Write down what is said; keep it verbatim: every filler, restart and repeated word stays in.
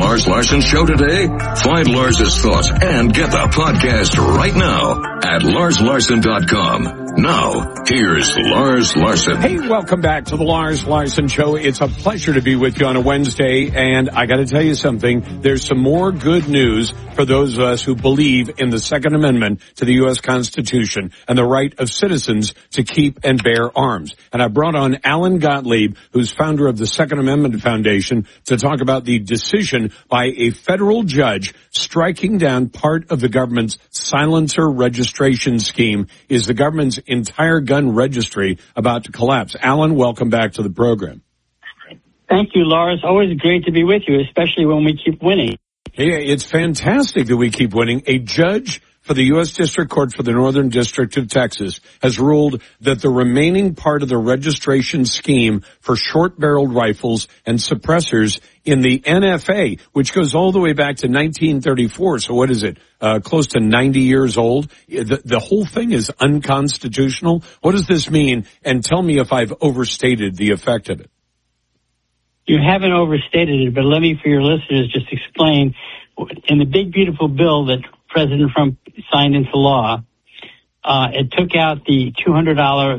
Lars Larson Show today? Find Lars's thoughts and get the podcast right now at lars larson dot com. Now, here's Lars Larson. Hey, welcome back to the Lars Larson Show. It's a pleasure to be with you on a Wednesday, and I got to tell you something. There's some more good news for those of us who believe in the Second Amendment to the U S Constitution and the right of citizens to keep and bear arms. And I brought on Alan Gottlieb, who's founder of the Second Amendment Foundation, to talk about the decision by a federal judge striking down part of the government's silencer registration scheme. Is the government's entire gun registry about to collapse? Alan, welcome back to the program. Thank you, Lars. Always great to be with you, especially when we keep winning. Yeah, it's fantastic that we keep winning. A judge for the U S District Court for the Northern District of Texas has ruled that the remaining part of the registration scheme for short-barreled rifles and suppressors in the N F A, which goes all the way back to nineteen thirty-four, so what is it, uh, close to ninety years old? The, the whole thing is unconstitutional. What does this mean? And tell me if I've overstated the effect of it. You haven't overstated it, but let me, for your listeners, just explain. In the big, beautiful bill that President Trump signed into law, uh, it took out the two hundred dollars